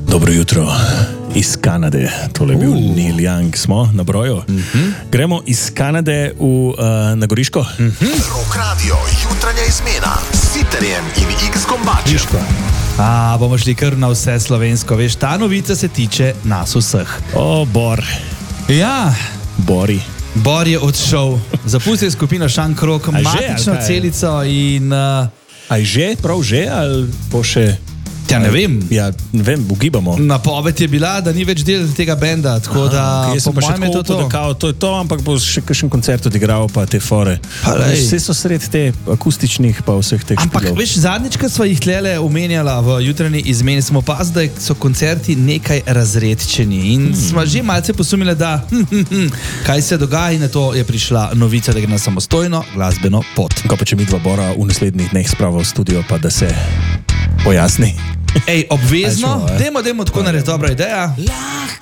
Dobro jutro iz Kanade, tole je bil Neil Young, smo na broju. Gremo iz Kanade na Goriško. Rock Radio, jutranja izmena s Sitarjem in X-Kombačem. Bomo šli kar na vse slovensko. Veš, ta novica se tiče nas vseh. O, Bor. Ja, Bori. Bor je odšel, zapustil je skupino Šankrok, matično celico in... A je že, prav že, ali bo še... Ja, ne vem. Ja, ne vem, ugibamo. Napoved je bila, da ni več del tega benda, tako da okay, po mojem je to. To je to, ampak bo še kakšen koncert odigral, pa te fore. Vse so sred te akustičnih, pa vseh teh ampak špilov. Veš, zadnjič, ko sva jih tlele omenjala v jutranji izmeni, smo opazili, da so koncerti nekaj razredčeni in sva že malce posumile, da kaj se dogaja, in na to je prišla novica, da gre na samostojno glasbeno pot. Ko pa če mi dva Bora v naslednjih dneh sprava v studio, pa da se pojasni. Ej, obvezno, dajmo tako narediti, dobra ideja.